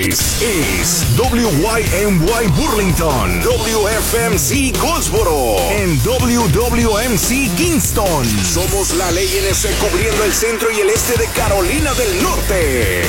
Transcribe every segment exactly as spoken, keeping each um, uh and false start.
Es W Y M Y Burlington, W F M C Goldsboro, en W W M C Kingston. Somos la Ley N C cubriendo el centro y el este de Carolina del Norte.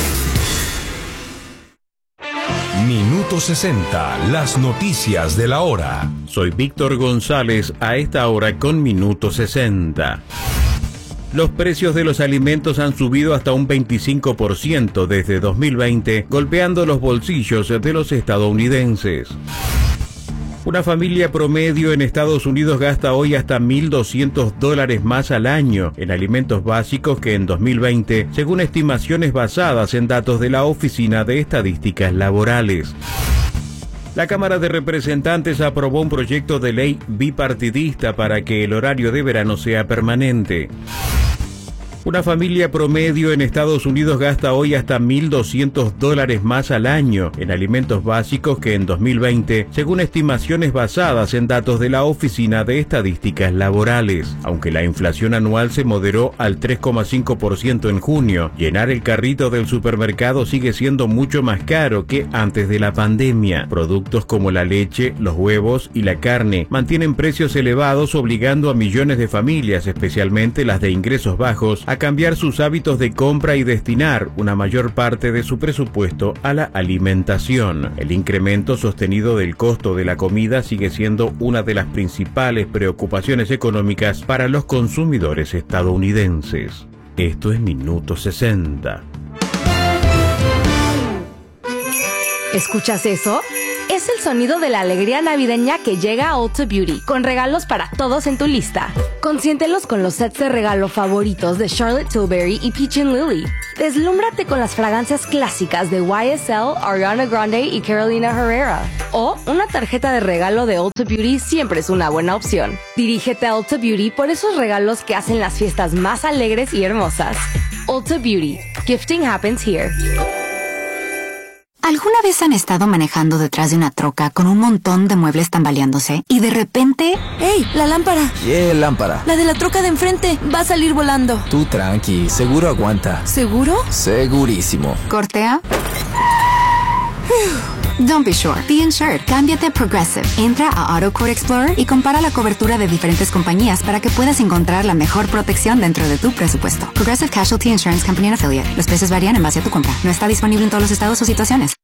Minuto sesenta, las noticias de la hora. Soy Víctor González, a esta hora con Minuto sesenta. Los precios de los alimentos han subido hasta un veinticinco por ciento desde dos mil veinte, golpeando los bolsillos de los estadounidenses. Una familia promedio en Estados Unidos gasta hoy hasta mil doscientos dólares más al año en alimentos básicos que en dos mil veinte, según estimaciones basadas en datos de la Oficina de Estadísticas Laborales. La Cámara de Representantes aprobó un proyecto de ley bipartidista para que el horario de verano sea permanente. Una familia promedio en Estados Unidos gasta hoy hasta mil doscientos dólares más al año en alimentos básicos que en dos mil veinte, según estimaciones basadas en datos de la Oficina de Estadísticas Laborales. Aunque la inflación anual se moderó al tres coma cinco por ciento en junio, llenar el carrito del supermercado sigue siendo mucho más caro que antes de la pandemia. Productos como la leche, los huevos y la carne mantienen precios elevados, obligando a millones de familias, especialmente las de ingresos bajos, a cambiar sus hábitos de compra y destinar una mayor parte de su presupuesto a la alimentación. El incremento sostenido del costo de la comida sigue siendo una de las principales preocupaciones económicas para los consumidores estadounidenses. Esto es Minuto sesenta. ¿Escuchas eso? Es el sonido de la alegría navideña que llega a Ulta Beauty, con regalos para todos en tu lista. Consiéntelos con los sets de regalo favoritos de Charlotte Tilbury y Peach and Lily. Deslúmbrate con las fragancias clásicas de Y S L, Ariana Grande y Carolina Herrera. O una tarjeta de regalo de Ulta Beauty siempre es una buena opción. Dirígete a Ulta Beauty por esos regalos que hacen las fiestas más alegres y hermosas. Ulta Beauty. Gifting happens here. ¿Alguna vez han estado manejando detrás de una troca con un montón de muebles tambaleándose y de repente... ¡Ey! ¡La lámpara! ¿Qué lámpara? La de la troca de enfrente. Va a salir volando. Tú tranqui, seguro aguanta. ¿Seguro? Segurísimo. ¿Cortea? Don't be sure. Be insured. Cámbiate a Progressive. Entra a AutoQuote Explorer y compara la cobertura de diferentes compañías para que puedas encontrar la mejor protección dentro de tu presupuesto. Progressive Casualty Insurance Company and Affiliate. Los precios varían en base a tu compra. No está disponible en todos los estados o situaciones.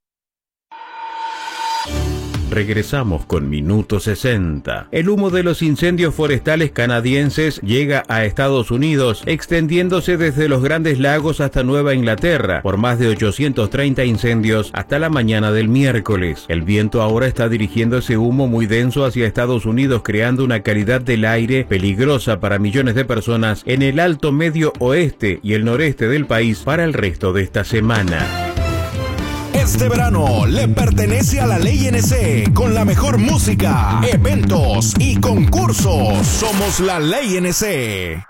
Regresamos con Minuto sesenta. El humo de los incendios forestales canadienses llega a Estados Unidos, extendiéndose desde los Grandes Lagos hasta Nueva Inglaterra, por más de ochocientos treinta incendios hasta la mañana del miércoles. El viento ahora está dirigiendo ese humo muy denso hacia Estados Unidos, creando una calidad del aire peligrosa para millones de personas en el alto medio oeste y el noreste del país para el resto de esta semana. Este verano le pertenece a la Ley N C con la mejor música, eventos y concursos. Somos la Ley N C.